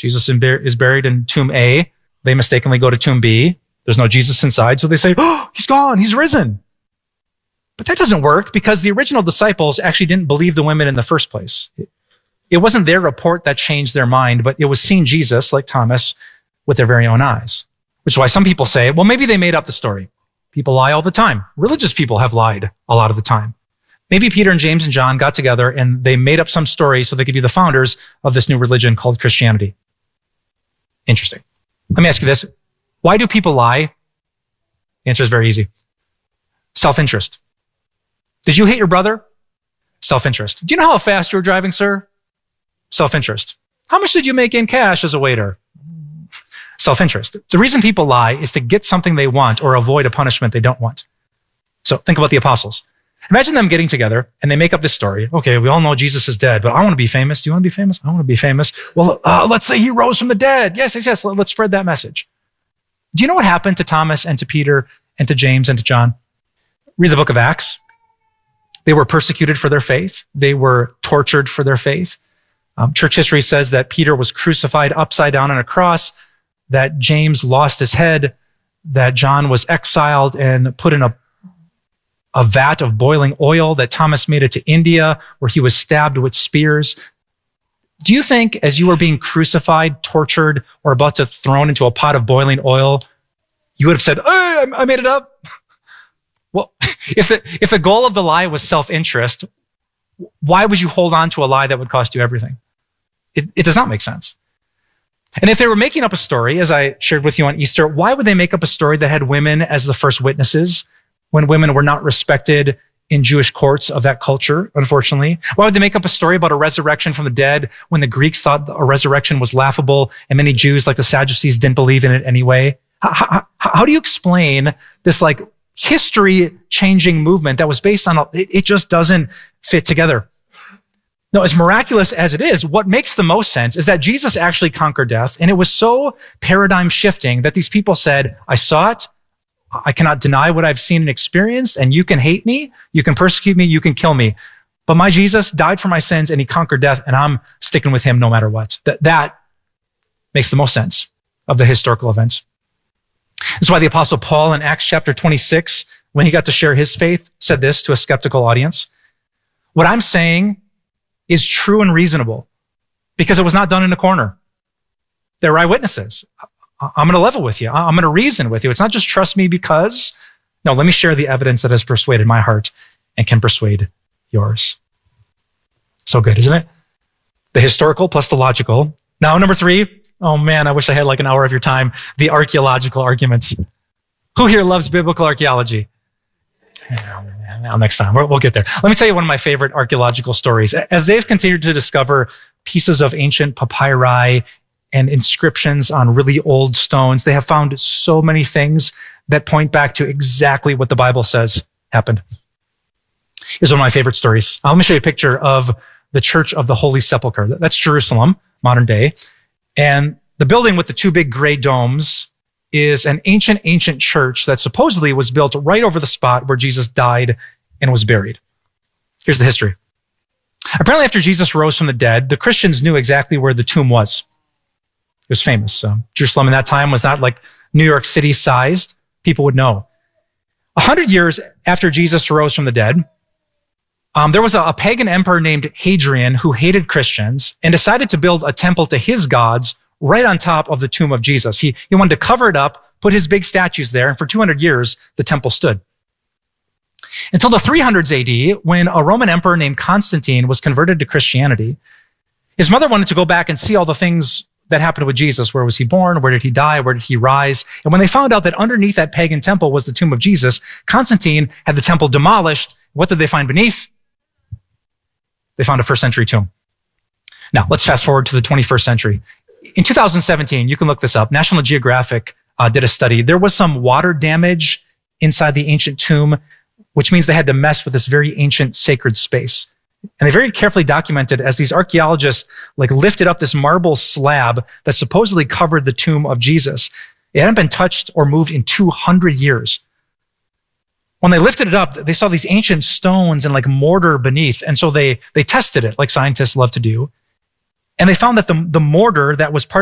Jesus is buried in tomb A. They mistakenly go to tomb B. There's no Jesus inside. So they say, oh, he's gone. He's risen. But that doesn't work because the original disciples actually didn't believe the women in the first place. It wasn't their report that changed their mind, but it was seeing Jesus, like Thomas, with their very own eyes. Which is why some people say, well, maybe they made up the story. People lie all the time. Religious people have lied a lot of the time. Maybe Peter and James and John got together and they made up some story so they could be the founders of this new religion called Christianity. Interesting. Let me ask you this. Why do people lie? The answer is very easy. Self-interest. Did you hate your brother? Self-interest. Do you know how fast you were driving, sir? Self-interest. How much did you make in cash as a waiter? Self-interest. The reason people lie is to get something they want or avoid a punishment they don't want. So think about the apostles. Imagine them getting together and they make up this story. Okay, we all know Jesus is dead, but I want to be famous. Do you want to be famous? I want to be famous. Well, let's say he rose from the dead. Yes. Let's spread that message. Do you know what happened to Thomas and to Peter and to James and to John? Read the book of Acts. They were persecuted for their faith. They were tortured for their faith. Church history says that Peter was crucified upside down on a cross, that James lost his head, that John was exiled and put in a vat of boiling oil, that Thomas made it to India where he was stabbed with spears. Do you think as you were being crucified, tortured, or about to thrown into a pot of boiling oil, you would have said, oh, I made it up? Well, if the goal of the lie was self-interest, why would you hold on to a lie that would cost you everything? It does not make sense. And if they were making up a story, as I shared with you on Easter, why would they make up a story that had women as the first witnesses when women were not respected in Jewish courts of that culture, unfortunately? Why would they make up a story about a resurrection from the dead when the Greeks thought a resurrection was laughable and many Jews, like the Sadducees, didn't believe in it anyway? How do you explain this like history-changing movement that was based on, it just doesn't fit together? No, as miraculous as it is, what makes the most sense is that Jesus actually conquered death, and it was so paradigm shifting that these people said, I saw it, I cannot deny what I've seen and experienced, and you can hate me, you can persecute me, you can kill me. But my Jesus died for my sins and he conquered death, and I'm sticking with him no matter what. That makes the most sense of the historical events. This is why the Apostle Paul in Acts chapter 26, when he got to share his faith, said this to a skeptical audience. What I'm saying is true and reasonable because it was not done in a corner. There were eyewitnesses. I'm going to level with you. I'm going to reason with you. It's not just trust me because. No, let me share the evidence that has persuaded my heart and can persuade yours. So good, isn't it? The historical plus the logical. Now, number 3. Oh man, I wish I had like an hour of your time. The archaeological arguments. Who here loves biblical archaeology? Now, next time, we'll get there. Let me tell you one of my favorite archaeological stories. As they've continued to discover pieces of ancient papyri and inscriptions on really old stones, they have found so many things that point back to exactly what the Bible says happened. Here's one of my favorite stories. Let me show you a picture of the Church of the Holy Sepulchre. That's Jerusalem, modern day. And the building with the 2 big gray domes is an ancient church that supposedly was built right over the spot where Jesus died and was buried. Here's the history. Apparently, after Jesus rose from the dead, the Christians knew exactly where the tomb was. It was famous. Jerusalem in that time was not like New York City sized. People would know. 100 years after Jesus rose from the dead, there was a pagan emperor named Hadrian who hated Christians and decided to build a temple to his gods right on top of the tomb of Jesus. He wanted to cover it up, put his big statues there, and for 200 years, the temple stood. Until the 300s AD, when a Roman emperor named Constantine was converted to Christianity, his mother wanted to go back and see all the things that happened with Jesus. Where was he born? Where did he die? Where did he rise? And when they found out that underneath that pagan temple was the tomb of Jesus, Constantine had the temple demolished. What did they find beneath? They found a first century tomb. Now, let's fast forward to the 21st century. In 2017, you can look this up, National Geographic did a study. There was some water damage inside the ancient tomb, which means they had to mess with this very ancient sacred space. And they very carefully documented as these archaeologists lifted up this marble slab that supposedly covered the tomb of Jesus. It hadn't been touched or moved in 200 years. When they lifted it up, they saw these ancient stones and mortar beneath. And so they tested it like scientists love to do. And they found that the mortar that was part